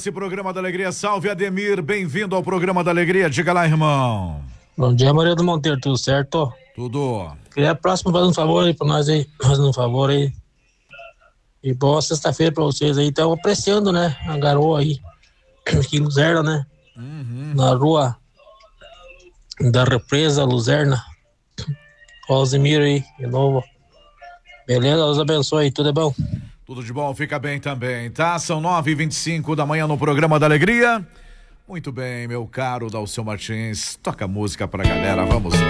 esse programa da Alegria. Salve, Ademir, bem-vindo ao programa da Alegria. Diga lá, irmão. Bom dia, Maria do Monteiro, tudo certo? Tudo. Queria a próxima fazer um favor aí pra nós aí, fazendo um favor aí. E boa sexta-feira pra vocês aí. Estão apreciando, né? A garoa aí, aqui em Luzerna, né? Na rua da Represa, Luzerna. Alzimiro aí, de novo. Beleza? Deus abençoe, tudo é bom? Tudo de bom, fica bem também, tá? São 9h25 da manhã no programa da Alegria. Muito bem, meu caro Dalceu Martins. Toca música pra galera, vamos lá.